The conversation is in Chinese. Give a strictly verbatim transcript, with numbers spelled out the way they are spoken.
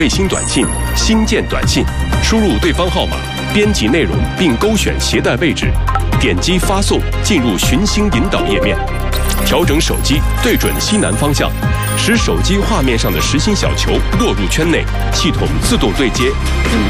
卫星短信、新建短信，输入对方号码，编辑内容并勾选携带位置，点击发送，进入寻星引导页面。调整手机对准西南方向，使手机画面上的实心小球落入圈内，系统自动对接五